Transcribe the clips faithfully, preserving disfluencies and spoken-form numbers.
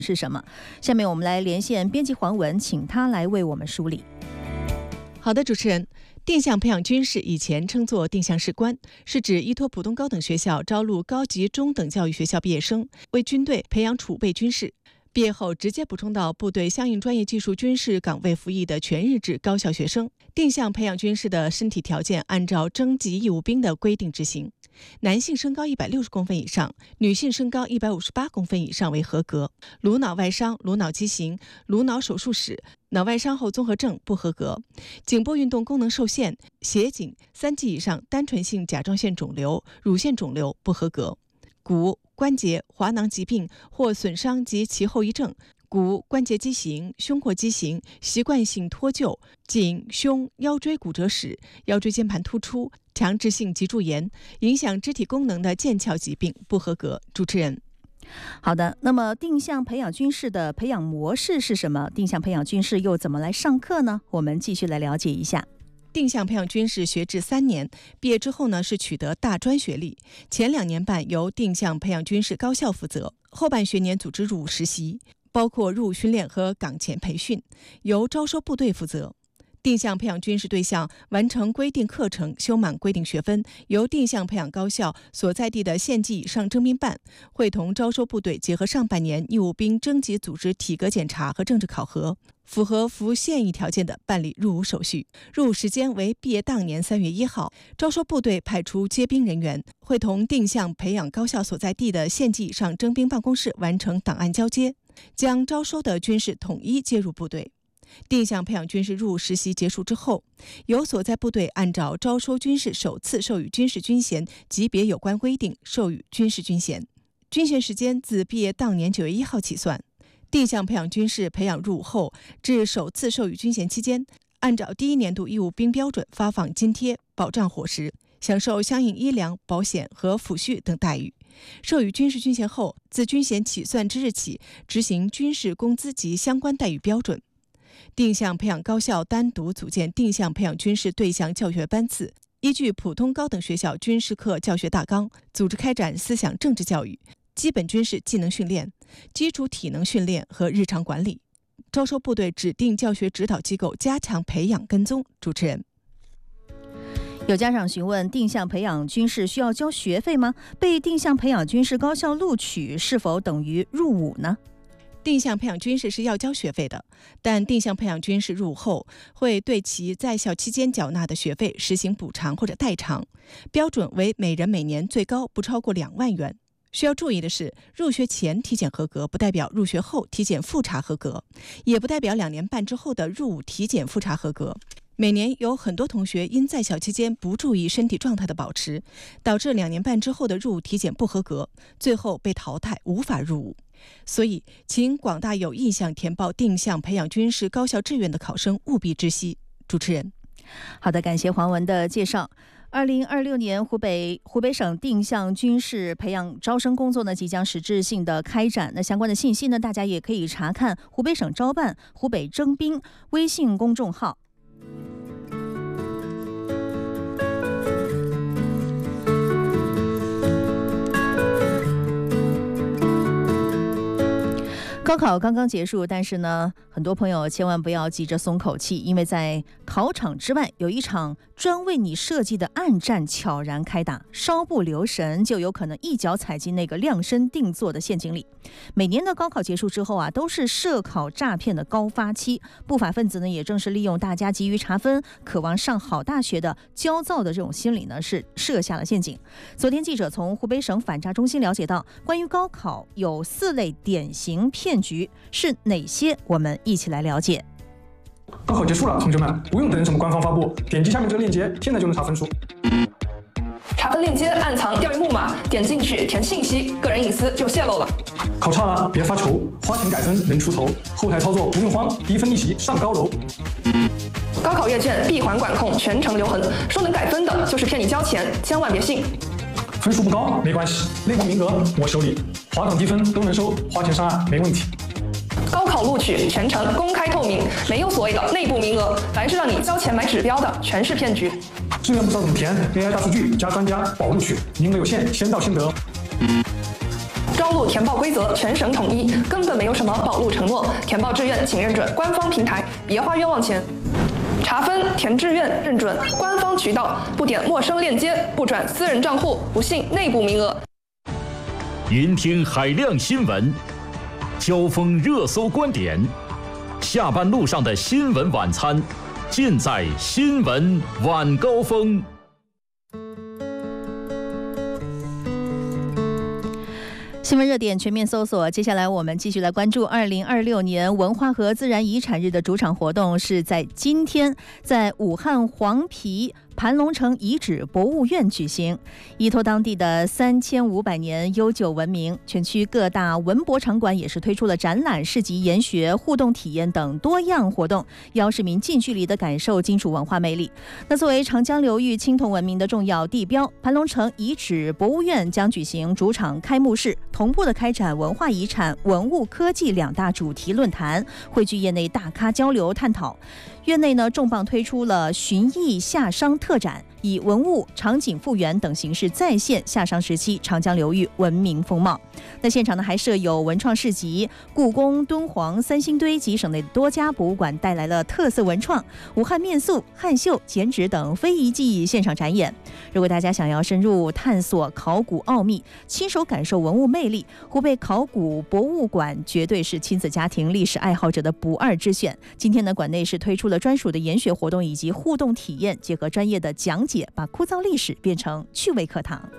是什么？下面我们来连线编辑黄文，请他来为我们梳理。 好的，主持人。定向培养军士以前称作定向士官，是指依托普通高等学校招录高级中等教育学校毕业生，为军队培养储备军士，毕业后直接补充到部队相应专业技术军事岗位服役的全日制高校学生。定向培养军士的身体条件按照征集义务兵的规定执行，男性身高一百六十公分以上，女性身高一百五十八公分以上为合格。颅脑外伤、颅脑畸形、颅脑手术史、脑外伤后综合症不合格。颈部运动功能受限、斜颈、三级以上单纯性甲状腺肿瘤、乳腺肿瘤不合格。骨、关节、滑囊疾病或损伤及其后遗症，骨关节畸形、胸廓畸形、习惯性脱臼、颈、胸、腰椎骨折史、腰椎间盘突出、强直性脊柱炎、影响肢体功能的腱鞘疾病不合格。主持人。 好的，那么定向培养军士的培养模式是什么？定向培养军士又怎么来上课呢？我们继续来了解一下。 定向培养军士学制三年，毕业之后呢是取得大专学历。前两年半由定向培养军士高校负责，后半学年组织入伍实习，包括入伍训练和岗前培训，由招收部队负责。定向培养军士对象完成规定课程、修满规定学分，由定向培养高校所在地的县级以上征兵办会同招收部队结合上半年义务兵征集组织体格检查和政治考核，符合服现役条件的办理入伍手续。入伍时间为毕业当年三月一号。招收部队派出接兵人员，会同定向培养高校所在地的县级以上征兵办公室完成档案交接，将招收的军士统一接入部队。定向培养军士入伍实习结束之后，由所在部队按照招收军士首次授予军事军衔级别有关规定授予军事军衔，军衔时间自毕业当年九月一号起算。定向培养军士培养入伍后至首次授予军衔期间，按照第一年度义务兵标准发放津贴、保障伙食，享受相应医疗、保险和抚恤等待遇。授予军事军衔后，自军衔起算之日起执行军事工资及相关待遇标准。定向培养高校单独组建定向培养军事对象教学班次，依据普通高等学校军事课教学大纲，组织开展思想政治教育、基本军事技能训练、基础体能训练和日常管理。招收部队指定教学指导机构加强培养跟踪。主持人。 有家长询问，定向培养军士需要交学费吗？被定向培养军士高校录取是否等于入伍呢？ 定向培养军士是要交学费的，但定向培养军士入伍后会对其在校期间缴纳的学费实行补偿或者代偿，标准为每人每年最高不超过两万元。需要注意的是，入学前体检合格不代表入学后体检复查合格，也不代表两年半之后的入伍体检复查合格。每年有很多同学因在校期间不注意身体状态的保持，导致两年半之后的入伍体检不合格，最后被淘汰，无法入伍。所以，请广大有意向填报定向培养军事高校志愿的考生务必知悉。主持人。 好的，感谢黄文的介绍。二零二六年湖北湖北省定向军事培养招生工作呢，即将实质性的开展。那相关的信息呢，大家也可以查看湖北省招办、湖北征兵微信公众号。高考刚刚结束，但是呢，很多朋友千万不要急着松口气，因为在考场之外有一场专为你设计的暗战悄然开打，稍不留神就有可能一脚踩进那个量身定做的陷阱里。每年的高考结束之后啊，都是涉考诈骗的高发期，不法分子呢也正是利用大家急于查分、渴望上好大学的焦躁的这种心理呢，是设下了陷阱。昨天记者从湖北省反诈中心了解到，关于高考有四类典型骗局是哪些？我们一起来了解。 高考结束了，同学们不用等什么官方发布，点击下面这个链接，现在就能查分数。 查分链接暗藏调用木马，点进去填信息，个人隐私就泄露了。 考差了别发愁，花钱改分能出头，后台操作不用慌，低分逆袭上高楼。 高考阅卷闭环管控全程留痕，说能改分的就是骗你交钱，千万别信。 分数不高没关系，内部名额我手里，华档低分都能收，花钱上岸没问题。 高考录取全程公开透明，没有所谓的内部名额，凡是让你交钱买指标的，全是骗局。 志愿不知道怎么填 ，A I 大数据加专家保录取，名额有限，先到先得。 招公路填报规则全省统一，根本没有什么保路承诺。填报志愿请认准官方平台，别花冤枉钱。查分填志愿认准官方渠道，不点陌生链接，不转私人账户，不信内部名额。 云听海量新闻，交锋热搜观点，下班路上的新闻晚餐，尽在新闻晚高峰。 新闻热点全面搜索，接下来我们继续来关注二零二六年文化和自然遗产日的主场活动是在今天，在武汉黄陂盘龙城遗址博物院举行，依托当地的三千五百年悠久文明，全区各大文博场馆也是推出了展览、市集、研学、互动体验等多样活动，邀市民近距离的感受金属文化魅力。那作为长江流域青铜文明的重要地标，盘龙城遗址博物院将举行主场开幕式，同步的开展文化遗产、文物科技两大主题论坛，汇聚业内大咖交流探讨。院内呢重磅推出了寻艺夏商特展，以文物、场景复原等形式再现夏商时期长江流域文明风貌。那现场呢还设有文创市集，故宫、敦煌、三星堆及省内多家博物馆带来了特色文创、武汉面塑、汉绣、剪纸等非遗技艺现场展演。如果大家想要深入探索考古奥秘，亲手感受文物魅力，湖北考古博物馆绝对是亲子家庭历史爱好者的不二之选。今天呢，馆内是推出了专属的研学活动以及互动体验，结合专业的讲解，把枯燥历史变成趣味课堂。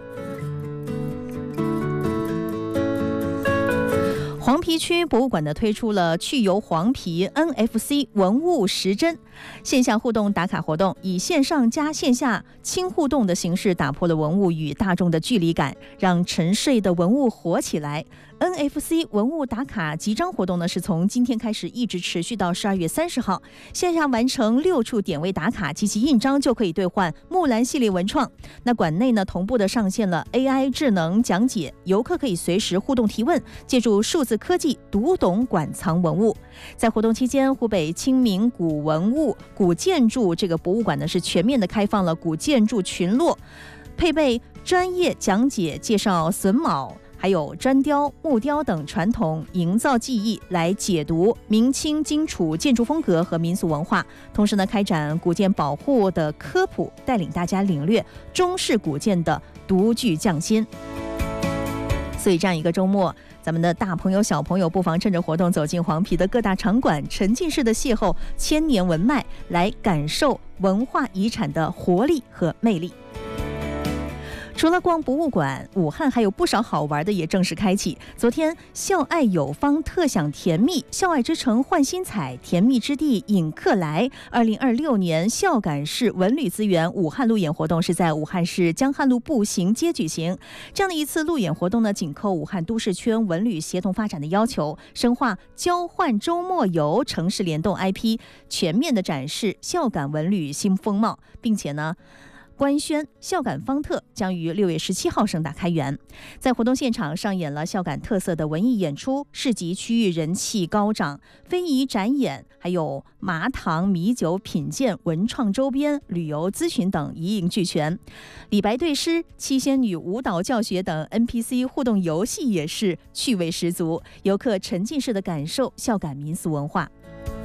黄陂区博物馆呢推出了趣游黄陂 N F C 文物时针线下互动打卡活动，以线上加线下轻互动的形式，打破了文物与大众的距离感，让沉睡的文物活起来。N F C 文物打卡集章活动呢，是从今天开始一直持续到十二月三十号。线下完成六处点位打卡及其印章，就可以兑换木兰系列文创。那馆内呢，同步的上线了 A I 智能讲解，游客可以随时互动提问，借助数字科技读懂馆藏文物。在活动期间，湖北清明古文物、古建筑这个博物馆呢，是全面的开放了古建筑群落，配备专业讲解，介绍榫卯。还有砖雕、木雕等传统营造技艺，来解读明清荆楚建筑风格和民俗文化。同时呢，开展古建保护的科普，带领大家领略中式古建的独具匠心。所以这样一个周末，咱们的大朋友小朋友不妨趁着活动走进黄陂的各大场馆，沉浸式的邂逅千年文脉，来感受文化遗产的活力和魅力。除了逛博物馆，武汉还有不少好玩的也正式开启。昨天，孝爱有方特享甜蜜，孝爱之城焕新彩，甜蜜之地引客来。二零二六年孝感市文旅资源武汉路演活动是在武汉市江汉路步行街举行。这样的一次路演活动呢，紧扣武汉都市圈文旅协同发展的要求，深化交换周末游、城市联动 I P， 全面的展示孝感文旅新风貌，并且呢。官宣孝感方特将于六月十七号盛大开园，在活动现场上演了孝感特色的文艺演出，市集区域人气高涨，非遗展演，还有麻糖米酒品鉴、文创周边、旅游咨询等一应俱全。李白对诗、七仙女舞蹈教学等 N P C 互动游戏也是趣味十足，游客沉浸式的感受孝感民俗文化。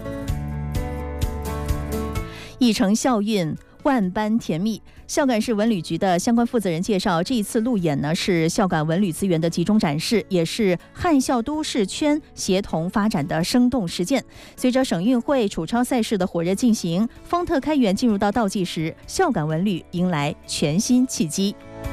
一城孝运，万般甜蜜。孝感市文旅局的相关负责人介绍，这一次路演呢是孝感文旅资源的集中展示，也是汉孝都市圈协同发展的生动实践。随着省运会、楚超赛事的火热进行，方特开园进入到倒计时，孝感文旅迎来全新契机。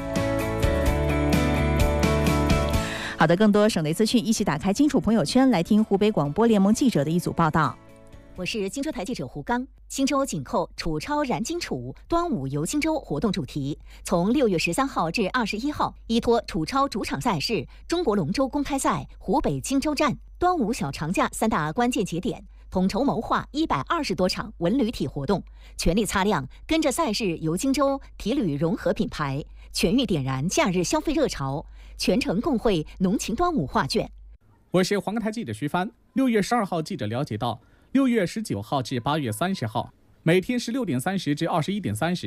好的，更多省内资讯，一起打开荆楚朋友圈，来听湖北广播联盟记者的一组报道。 我是荆州台记者胡刚。荆州紧扣楚超燃荆楚端午游荆州活动主题，从六月十三号至二十一号，依托楚超主场赛事中国龙舟公开赛湖北荆州站、端午小长假三大关键节点，统筹谋划一百二十多场文旅体活动，全力擦亮跟着赛事游荆州体旅融合品牌，全域点燃假日消费热潮，全程共绘浓情端午画卷。 我是黄冈台记者徐帆。六月十二号，记者了解到，六月十九号至八月三十号，每天十六点三十至二十一点三十。